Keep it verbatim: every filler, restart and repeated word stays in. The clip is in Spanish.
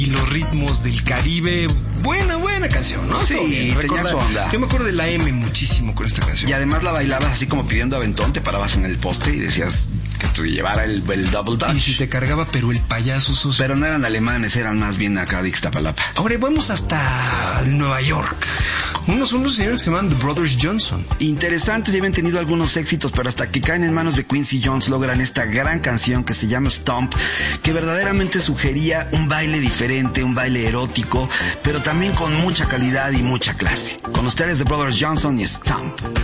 y los ritmos del Caribe. Buena, buena canción, ¿no? Sí, Bien, tenía su onda. Yo me acuerdo de la M muchísimo con esta canción. Y además la bailabas así como pidiendo aventón, te parabas en el poste y decías que te llevara el, el double dutch. Y si te cargaba, pero el payaso sus... Pero no eran alemanes, eran más bien acá de Ixtapalapa. Ahora vamos hasta Nueva York. Unos, unos señores que se llaman The Brothers Johnson. Interesantes, ya habían tenido algunos éxitos, pero hasta que caen en manos de Quincy Jones logran esta gran canción que se llama Stomp, que verdaderamente sugería un baile diferente, un baile erótico, pero también con mucha calidad y mucha clase. Con ustedes The Brothers Johnson y Stomp.